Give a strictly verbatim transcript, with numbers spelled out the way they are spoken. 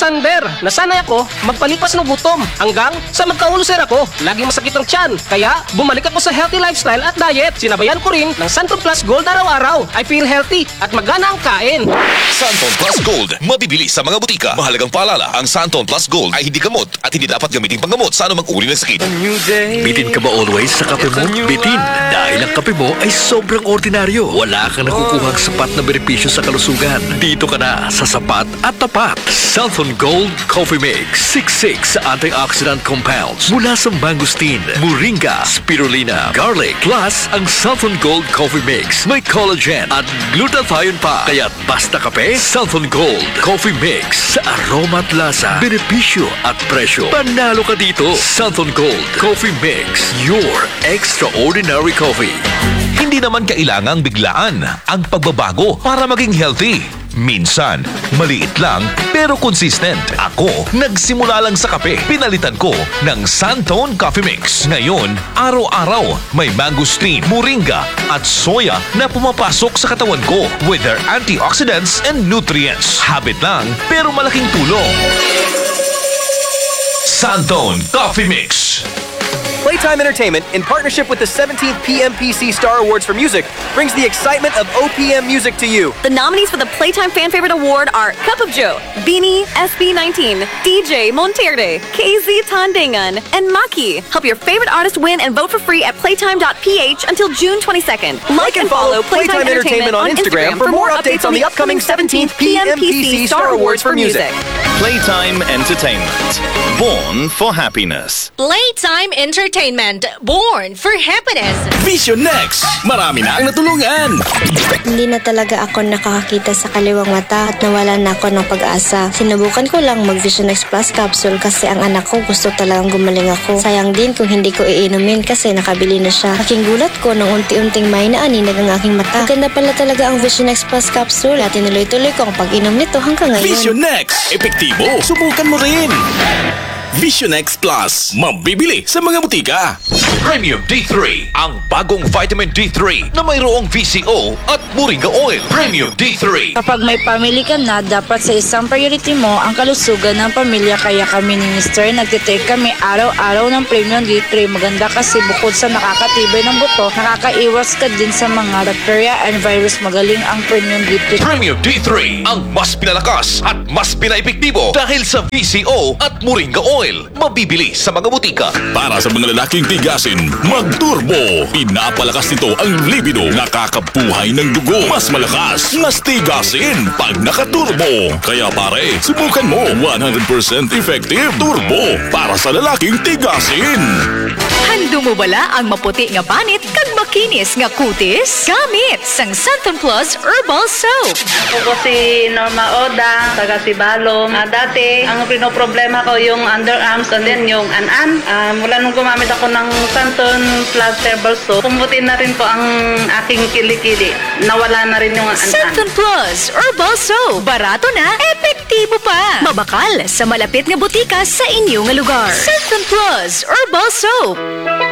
Sander, nasanay ako magpalipas ng gutom hanggang sa magka-ulcer ako. Laging masakit ang tiyan, kaya bumalik ako sa healthy lifestyle at diet. Sinabayan ko rin ng Santon Plus Gold araw-araw. I feel healthy at magana ang kain. Santon Plus Gold, mabibili sa mga butika. Mahalagang paalala, ang Santon Plus Gold ay hindi gamot at hindi dapat gamitin panggamot sa anumang uri ng sakit. Bitin ka ba always sa kape mo? Bitin, dahil ang kape mo ay sobrang ordinaryo. Wala kang nakukuhang sapat na benepisyo sa kalusugan. Dito ka na sa sapat at tapat. Santon Gold Coffee Mix. sixty-six antioxidant compounds mula sa mangosteen, moringa, spirulina, garlic. Plus, ang Santon Gold Coffee Mix may collagen at glutathione pa. Kaya't basta kape, Santon Gold Coffee Mix. Sa aroma at lasa, benepisyo at presyo. Panalo ka dito. Santon Gold Coffee Mix. Your extraordinary coffee. Hindi naman kailangang biglaan ang pagbabago para maging healthy. Minsan, maliit lang pero consistent. Ako, nagsimula lang sa kape. Pinalitan ko ng Santon Coffee Mix. Ngayon, araw-araw may mangosteen, moringa at soya na pumapasok sa katawan ko with their antioxidants and nutrients. Habit lang pero malaking tulong. Santon Coffee Mix. Playtime Entertainment, in partnership with the seventeenth P M P C Star Awards for Music, brings the excitement of O P M music to you. The nominees for the Playtime Fan Favorite Award are Cup of Joe, Beanie, S B nineteen, D J Monterde, K Z Tandangan, and Maki. Help your favorite artist win and vote for free at playtime dot p h until June twenty-second. Like and follow Playtime Entertainment on Instagram for more updates on the upcoming seventeenth P M P C Star Awards for Music. Playtime Entertainment. Born for happiness. Playtime Entertainment. Born for happiness. Vision Next. Marami na ang natulungan. Hindi na talaga ako nakakakita sa kaliwang mata at nawala na ako ng pag-asa. Sinubukan ko lang mag Vision X Plus capsule kasi ang anak ko gusto talagang gumaling ako. Sayang din kung hindi ko iinumin kasi nakabili na siya. Aking gulat ko nung unti-unting may naaninag ang aking mata. Maganda pala talaga ang Vision X Plus capsule at tinuloy-tuloy ko ang pag-inom nito hanggang ngayon. Vision Next. Epektibo. Subukan mo rin. Vision X Plus. Mabibili sa mga butika. Premium D three, ang bagong vitamin D three na mayroong V C O at moringa oil. Premium D three. Kapag may family ka na, dapat sa isang priority mo ang kalusugan ng pamilya. Kaya kami ni Mister nagtitake kami araw-araw ng Premium D three. Maganda kasi bukod sa nakakatibay ng buto, nakakaiwas ka din sa mga bacteria and virus. Magaling ang Premium D three. Premium D three, ang mas pinalakas at mas pinaepektibo dahil sa V C O at moringa oil. Mabibili sa mga butika. Para sa mga lalaking tigasin, mag-turbo. Pinapalakas nito ang libido. Nakakabuhay ng dugo. Mas malakas, mas tigasin pag naka-turbo. Kaya pare, subukan mo. one hundred percent effective turbo para sa lalaking tigasin. Hando mo bala ang maputi nga panit kag makinis nga kutis? Gamit sang Santon Plus Herbal Soap. Ako si Norma Oda, taga Sibalom. Uh, dati, ang pinoproblema ko yung underarms and then yung an-an. Uh, mula nung gumamit ako ng Santon Plus Herbal Soap, pumutin na rin po ang aking kilikili. Nawala na rin yung an-an. Santon Plus Herbal Soap. Barato na, epektibo pa. Mabakal sa malapit nga butika sa inyong lugar. Santon Plus Herbal Soap.